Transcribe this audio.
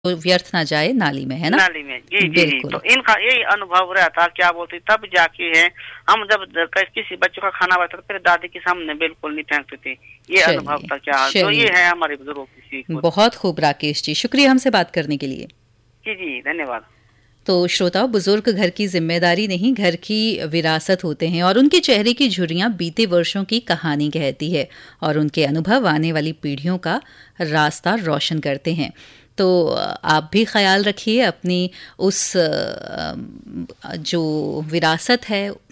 व्यर्थ ना जाए नाली में, है ना? नाली में। जी जी जी। बिल्कुल। तो इनका यही अनुभव रहता, क्या बोलते तब जाके है हम जब किसी बच्चों का खाना बचता था फिर दादी के सामने बिल्कुल नहीं फेंकते थे। ये अनुभव चलिए, था, क्या जो ये चलिए। है हमारे बुजुर्गों की सीख। बहुत खूब राकेश जी, शुक्रिया हमसे बात करने के लिए। जी जी, धन्यवाद। तो श्रोताओं, बुजुर्ग घर की जिम्मेदारी नहीं, घर की विरासत होते हैं और उनके चेहरे की झुर्रियां बीते वर्षों की कहानी कहती है और उनके अनुभव आने वाली पीढ़ियों का रास्ता रोशन करते हैं। तो आप भी ख्याल रखिए अपनी उस जो विरासत है